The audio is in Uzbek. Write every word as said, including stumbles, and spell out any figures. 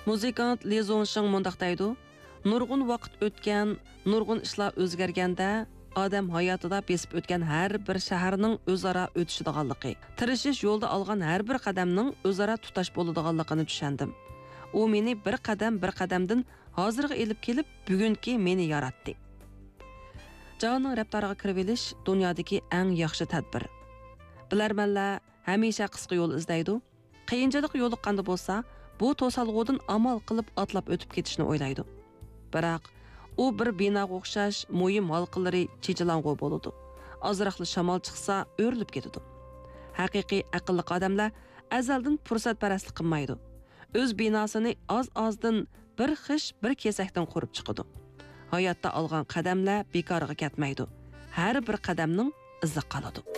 Muzikant Li Zongsheng mundaq deydi: "Nurg'un vaqt o'tgan, nurg'un ishlar o'zgarganda, odam hayotida besib o'tgan har bir shaharning o'zaro o'tishadiganligi, tirishish yo'lda olgan har bir qadamning o'zaro tutash bo'ladiganligini tushundim. U meni bir qadam bir qadamdan hozirga elib kelib, bugungi meni yaratdi." Jahonning raftariga kirib olish dunyodagi eng yaxshi tadbir. Bilarmanlar hamisha qisqa yo'l izlaydi. Qiyinchilik yo'liqqanda bo'lsa, bu to'salg'udan amal qilib atlab o'tib ketishni o'ylaydi. Biroq u bir binoga o'xshash mo'yim halqalari chechilang'u bo'ladi. Ozroqli shamol chiqsa, o'rilib ketadi. Haqiqiy aqlli odamlar azaldan fursatparastlik qilmaydi. O'z binosini oz-ozdan bir xish, bir kesakdan qurib chiqadi. Hayotda olgan qadamlar bekorga ketmaydi. Har bir qadamning izi qoladi.